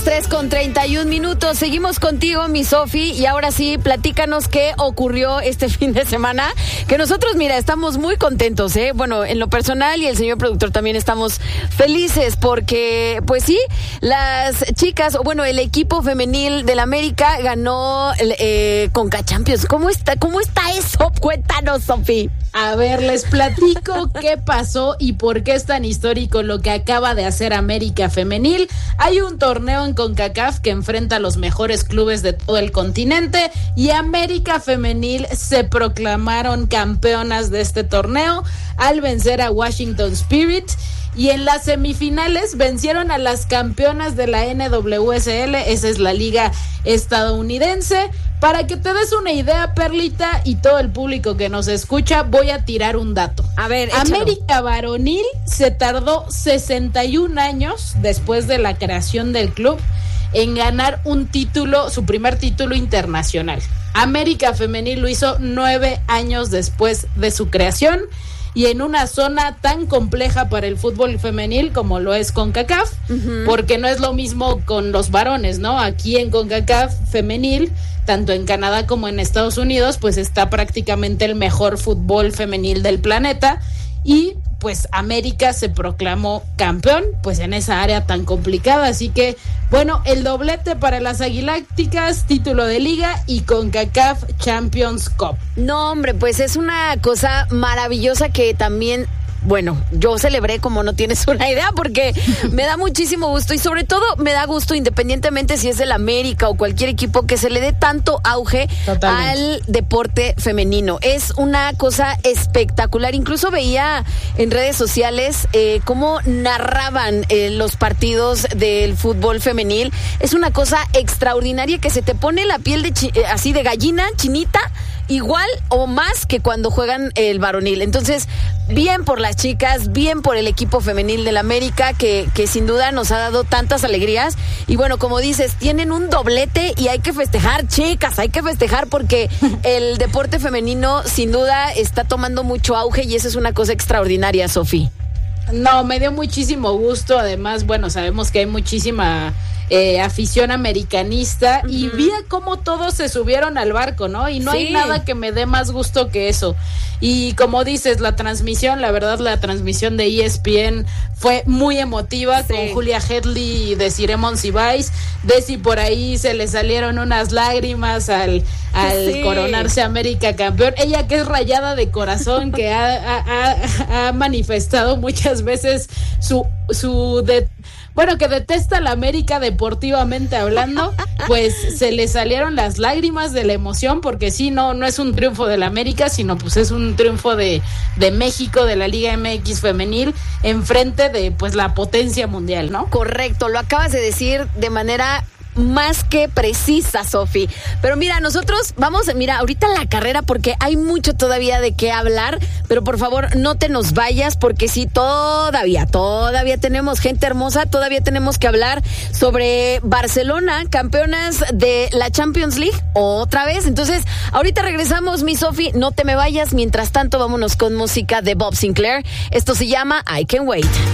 3:31. Seguimos contigo, mi Sofi, y ahora sí, platícanos qué ocurrió este fin de semana, que nosotros, mira, estamos muy contentos, ¿eh? Bueno, en lo personal y el señor productor también estamos felices porque, pues sí, las chicas, bueno, el equipo femenil del América ganó Conca Champions. ¿Cómo está eso? Cuéntanos, Sofi. A ver, les platico qué pasó y por qué es tan histórico lo que acaba de hacer América Femenil. Hay un torneo en CONCACAF que enfrenta a los mejores clubes de todo el continente y América Femenil se proclamaron campeonas de este torneo al vencer a Washington Spirit. Y en las semifinales vencieron a las campeonas de la NWSL, esa es la liga estadounidense. Para que te des una idea, Perlita, y todo el público que nos escucha, voy a tirar un dato. A ver, échalo. América Varonil se tardó 61 años después de la creación del club en ganar un título, su primer título internacional. América Femenil lo hizo 9 años después de su creación. Y en una zona tan compleja para el fútbol femenil como lo es CONCACAF, porque no es lo mismo con los varones, ¿no? Aquí en CONCACAF femenil, tanto en Canadá como en Estados Unidos, pues está prácticamente el mejor fútbol femenil del planeta. Y pues América se proclamó campeón, pues en esa área tan complicada. Así que, bueno, el doblete para las Aguilácticas, título de liga y CONCACAF Champions Cup. No, hombre, pues es una cosa maravillosa que también, bueno, yo celebré como no tienes una idea porque me da muchísimo gusto y sobre todo me da gusto independientemente si es del América o cualquier equipo que se le dé tanto auge al deporte femenino. Es una cosa espectacular. Incluso veía en redes sociales cómo narraban los partidos del fútbol femenil. Es una cosa extraordinaria que se te pone la piel de así de gallina, chinita, igual o más que cuando juegan el varonil. Entonces, bien por las chicas, bien por el equipo femenil del América que sin duda nos ha dado tantas alegrías. Y bueno, como dices, tienen un doblete y hay que festejar, chicas, hay que festejar porque el deporte femenino sin duda está tomando mucho auge y eso es una cosa extraordinaria, Sofi. No, me dio muchísimo gusto. Además, bueno, sabemos que hay muchísima afición americanista y vi cómo todos se subieron al barco, ¿no? Y no hay nada que me dé más gusto que eso. Y como dices, la transmisión, la verdad, la transmisión de ESPN fue muy emotiva con Julia Hedley y Desiree Monsiváis. Desi por ahí se le salieron unas lágrimas al coronarse América campeón. Ella que es rayada de corazón, que ha manifestado muchas veces que detesta la América deportivamente hablando, pues se le salieron las lágrimas de la emoción, porque sí, no es un triunfo de la América, sino pues es un triunfo de México, de la Liga MX femenil, enfrente de pues la potencia mundial, ¿no? Correcto, lo acabas de decir de manera más que precisa, Sofi. Pero mira, nosotros vamos, ahorita la carrera porque hay mucho todavía de qué hablar, pero por favor no te nos vayas porque sí, todavía tenemos gente hermosa, todavía tenemos que hablar sobre Barcelona, campeonas de la Champions League, otra vez. Entonces, ahorita regresamos, mi Sofi, no te me vayas. Mientras tanto, vámonos con música de Bob Sinclair. Esto se llama I Can Wait.